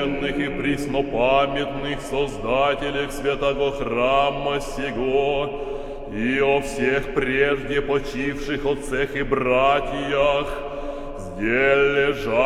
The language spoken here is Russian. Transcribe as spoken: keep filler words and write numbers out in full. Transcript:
блаженных и преснопамятных создателях святого храма сего, и о всех прежде почивших отцах и братьях, здесь лежат